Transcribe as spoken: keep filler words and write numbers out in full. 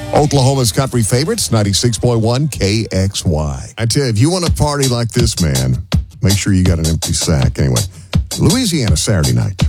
Oklahoma's country favorites, ninety-six point one K X Y. I tell you, if you want to party like this, man, make sure you got an empty sack. Anyway, Louisiana Saturday night.